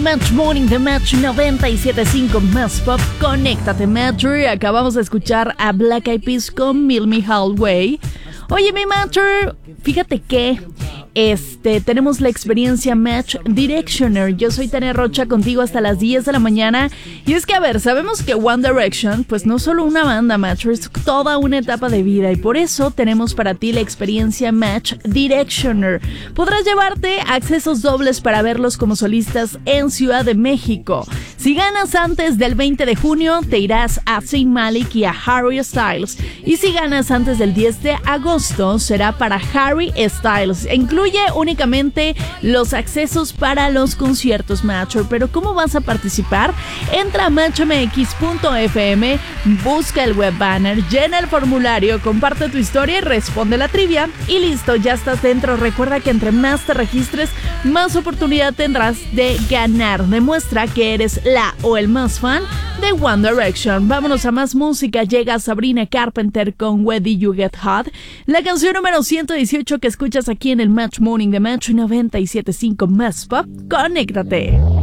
Match Morning, The Match 97.5 Más Pop. Conéctate, Matcher. Acabamos de escuchar a Black Eyed Peas con Meet Me Halfway. Oye, mi Matcher, fíjate que tenemos la experiencia Match Directioner. Yo soy Tania Rocha, contigo hasta las 10 de la mañana. Y es que, a ver, sabemos que One Direction, pues no solo una banda, Match, es toda una etapa de vida. Y por eso tenemos para ti la experiencia Match Directioner. Podrás llevarte accesos dobles para verlos como solistas en Ciudad de México. Si ganas antes del 20 de junio, te irás a Zayn Malik y a Harry Styles. Y si ganas antes del 10 de agosto, será para Harry Styles. Incluye únicamente los accesos para los conciertos, Matcher. Pero ¿cómo vas a participar? Entra a matchmx.fm, busca el web banner, llena el formulario, comparte tu historia y responde la trivia. Y listo, ya estás dentro. Recuerda que entre más te registres, más oportunidad tendrás de ganar. Demuestra que eres la o el más fan de One Direction. Vámonos a más música. Llega Sabrina Carpenter con Where Did You Get Hot, la canción número 118 que escuchas aquí en el Match Morning de Match 97.5 Más Pop. Conéctate.